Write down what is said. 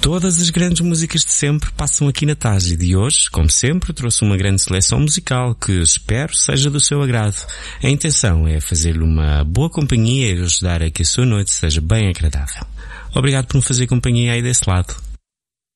Todas as grandes músicas de sempre passam aqui na Tarde e hoje, como sempre, trouxe uma grande seleção musical que espero seja do seu agrado. A intenção é fazer-lhe uma boa companhia e ajudar a que a sua noite seja bem agradável. Obrigado por me fazer companhia aí desse lado.